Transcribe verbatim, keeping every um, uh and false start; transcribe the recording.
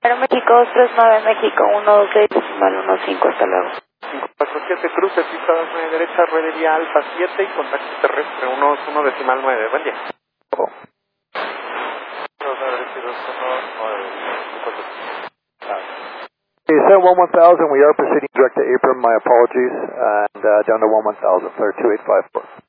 México dos tres nueve, México uno dos seis, decimal uno cinco, hasta luego. cinco cuatro siete, cruce, pista dos nueve derecha, ruede vía alfa siete y contacto terrestre uno uno decimal nueve, buen día. Oh. Okay, seven one one thousand, we are proceeding direct to Abram, my apologies, and uh, down to one one thousand, clear two eight five four.